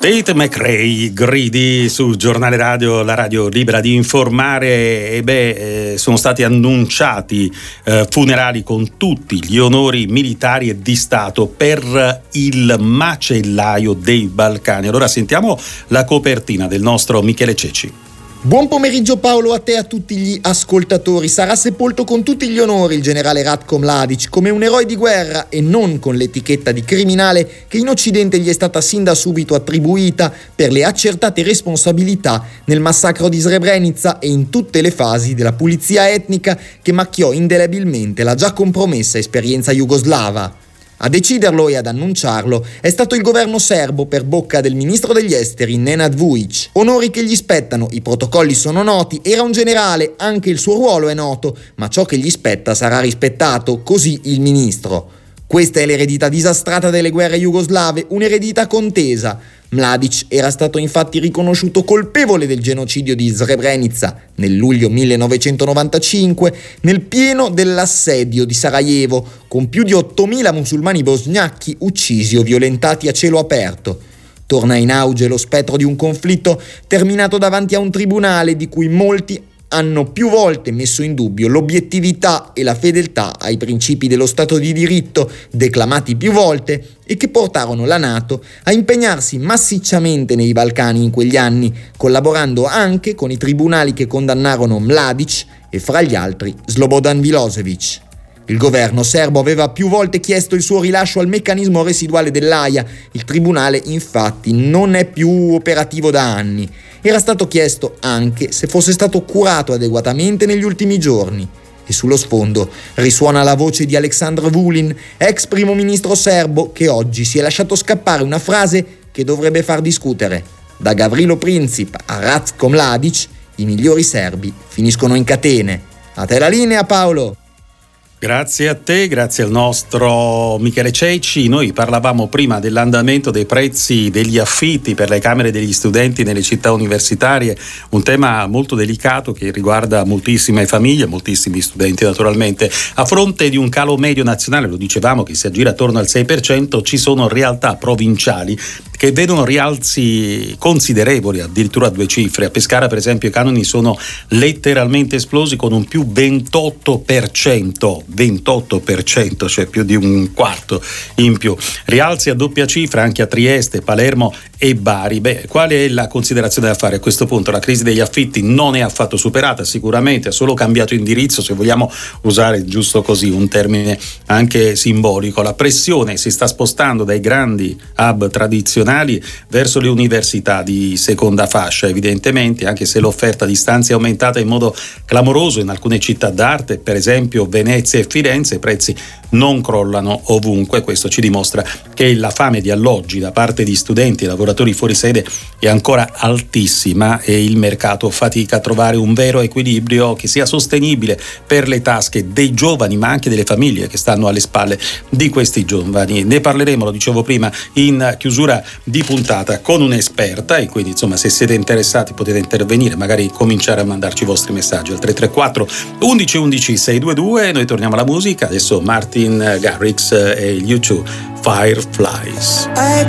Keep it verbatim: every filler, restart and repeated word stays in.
Tate McRae, Greedy, su Giornale Radio, la radio libera di informare. E beh, eh, sono stati annunciati eh, funerali con tutti gli onori militari e di Stato per il macellaio dei Balcani. Allora sentiamo la copertina del nostro Michele Cecci. Buon pomeriggio Paolo, a te e a tutti gli ascoltatori. Sarà sepolto con tutti gli onori il generale Ratko Mladic come un eroe di guerra e non con l'etichetta di criminale che in Occidente gli è stata sin da subito attribuita per le accertate responsabilità nel massacro di Srebrenica e in tutte le fasi della pulizia etnica che macchiò indelebilmente la già compromessa esperienza jugoslava. A deciderlo e ad annunciarlo è stato il governo serbo per bocca del ministro degli esteri Nenad Vujic. Onori che gli spettano, i protocolli sono noti, era un generale, anche il suo ruolo è noto, ma ciò che gli spetta sarà rispettato, così il ministro. Questa è l'eredità disastrata delle guerre jugoslave, un'eredità contesa. Mladic era stato infatti riconosciuto colpevole del genocidio di Srebrenica nel luglio millenovecentonovantacinque, nel pieno dell'assedio di Sarajevo, con più di ottomila musulmani bosgnacchi uccisi o violentati a cielo aperto. Torna in auge lo spettro di un conflitto terminato davanti a un tribunale di cui molti hanno più volte messo in dubbio l'obiettività e la fedeltà ai principi dello Stato di diritto, declamati più volte, e che portarono la NATO a impegnarsi massicciamente nei Balcani in quegli anni, collaborando anche con i tribunali che condannarono Mladic e fra gli altri Slobodan Milosevic. Il governo serbo aveva più volte chiesto il suo rilascio al meccanismo residuale dell'Aia. Il tribunale infatti non è più operativo da anni. Era stato chiesto anche se fosse stato curato adeguatamente negli ultimi giorni. E sullo sfondo risuona la voce di Aleksandar Vulin, ex primo ministro serbo, che oggi si è lasciato scappare una frase che dovrebbe far discutere. Da Gavrilo Princip a Ratko Mladic, i migliori serbi finiscono in catene. A te la linea, Paolo! Grazie a te, grazie al nostro Michele Cecci. Noi parlavamo prima dell'andamento dei prezzi degli affitti per le camere degli studenti nelle città universitarie, un tema molto delicato che riguarda moltissime famiglie, moltissimi studenti naturalmente. A fronte di un calo medio nazionale, lo dicevamo, che si aggira attorno al sei per cento, ci sono realtà provinciali che vedono rialzi considerevoli, addirittura a due cifre. A Pescara, per esempio, i canoni sono letteralmente esplosi con un più ventotto per cento. ventotto per cento, cioè più di un quarto in più. Rialzi a doppia cifra anche a Trieste, Palermo e Bari. Beh, quale è la considerazione da fare a questo punto? La crisi degli affitti non è affatto superata, sicuramente ha solo cambiato indirizzo, se vogliamo usare giusto così un termine anche simbolico. La pressione si sta spostando dai grandi hub tradizionali verso le università di seconda fascia, evidentemente, anche se l'offerta a distanza è aumentata in modo clamoroso in alcune città d'arte, per esempio Venezia e Firenze, i prezzi non crollano ovunque. Questo ci dimostra che la fame di alloggi da parte di studenti e lavoratori fuori sede è ancora altissima e il mercato fatica a trovare un vero equilibrio che sia sostenibile per le tasche dei giovani, ma anche delle famiglie che stanno alle spalle di questi giovani. Ne parleremo, lo dicevo prima, in chiusura di puntata con un'esperta, e quindi insomma, se siete interessati potete intervenire, magari cominciare a mandarci i vostri messaggi al tre tre quattro undici undici sei due due. Noi torniamo alla musica, adesso Martin Garrix e gli U due, Fireflies.